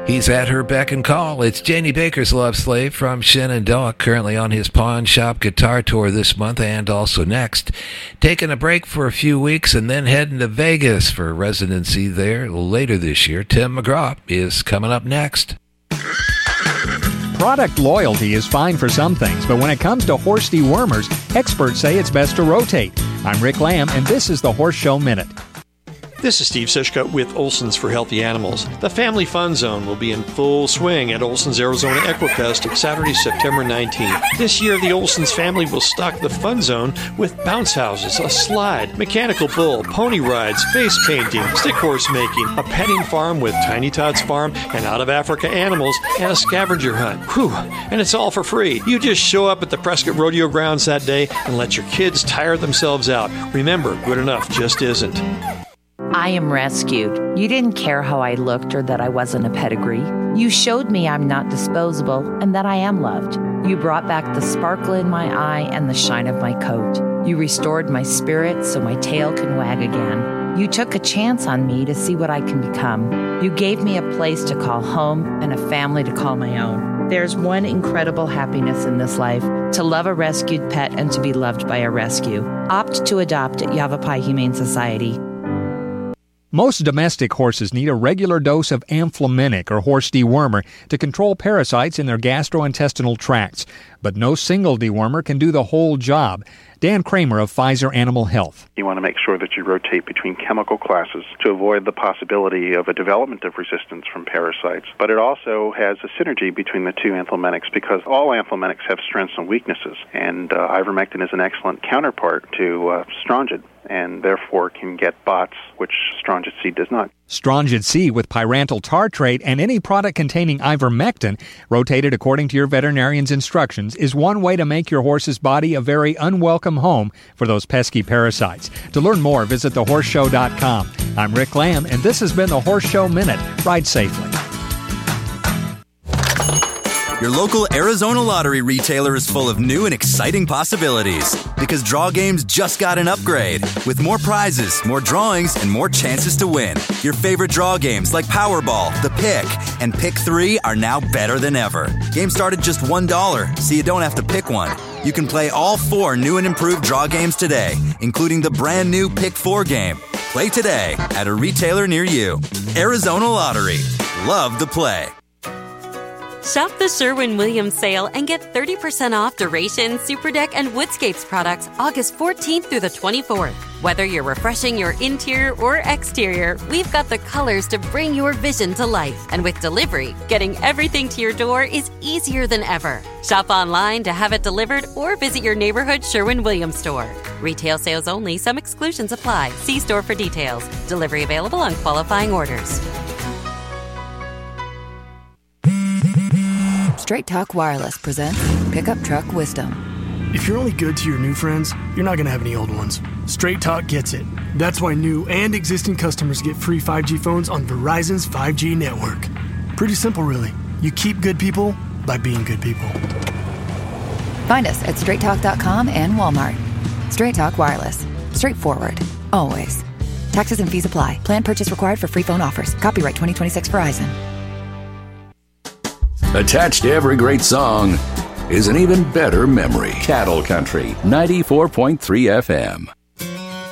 He's at her beck and call. It's Janie Baker's Love Slave from Shenandoah, currently on his Pawn Shop Guitar Tour this month and also next. Taking a break for a few weeks and then heading to Vegas for residency there later this year. Tim McGraw is coming up next. Product loyalty is fine for some things, but when it comes to horse dewormers, experts say it's best to rotate. I'm Rick Lamb, and this is the Horse Show Minute. This is Steve Sischka with Olson's for Healthy Animals. The Family Fun Zone will be in full swing at Olson's Arizona Equifest Saturday, September 19th. This year, the Olson's family will stock the Fun Zone with bounce houses, a slide, mechanical bull, pony rides, face painting, stick horse making, a petting farm with Tiny Todd's Farm and Out of Africa animals, and a scavenger hunt. Whew! And it's all for free. You just show up at the Prescott Rodeo Grounds that day and let your kids tire themselves out. Remember, good enough just isn't. I am rescued. You didn't care how I looked or that I wasn't a pedigree. You showed me I'm not disposable and that I am loved. You brought back the sparkle in my eye and the shine of my coat. You restored my spirit so my tail can wag again. You took a chance on me to see what I can become. You gave me a place to call home and a family to call my own. There's one incredible happiness in this life, to love a rescued pet and to be loved by a rescue. Opt to adopt at Yavapai Humane Society. Most domestic horses need a regular dose of Amfluminic or horse dewormer to control parasites in their gastrointestinal tracts, but no single dewormer can do the whole job. Dan Kramer of Pfizer Animal Health. You want to make sure that you rotate between chemical classes to avoid the possibility of a development of resistance from parasites. But it also has a synergy between the two Amfluminics because all Amfluminics have strengths and weaknesses, and ivermectin is an excellent counterpart to Strongid, and therefore can get BOTS, which Strongid C does not. Strongid C with pyrantel tartrate and any product containing ivermectin, rotated according to your veterinarian's instructions, is one way to make your horse's body a very unwelcome home for those pesky parasites. To learn more, visit thehorseshow.com. I'm Rick Lamb, and this has been the Horse Show Minute. Ride safely. Your local Arizona Lottery retailer is full of new and exciting possibilities because Draw Games just got an upgrade with more prizes, more drawings, and more chances to win. Your favorite draw games like Powerball, The Pick, and Pick 3 are now better than ever. Games start at just $1, so you don't have to pick one. You can play all 4 new and improved draw games today, including the brand new Pick 4 game. Play today at a retailer near you. Arizona Lottery. Love the play. Shop the Sherwin-Williams sale and get 30% off Duration, Super Deck, and Woodscapes products August 14th through the 24th. Whether you're refreshing your interior or exterior, we've got the colors to bring your vision to life. And with delivery, getting everything to your door is easier than ever. Shop online to have it delivered or visit your neighborhood Sherwin-Williams store. Retail sales only. Some exclusions apply. See store for details. Delivery available on qualifying orders. Straight Talk Wireless presents Pickup Truck Wisdom. If you're only good to your new friends, you're not going to have any old ones. Straight Talk gets it. That's why new and existing customers get free 5G phones on Verizon's 5G network. Pretty simple, really. You keep good people by being good people. Find us at straighttalk.com and Walmart. Straight Talk Wireless. Straightforward. Always. Taxes and fees apply. Plan purchase required for free phone offers. Copyright 2026 Verizon. Attached to every great song is an even better memory. Cattle Country, 94.3 FM.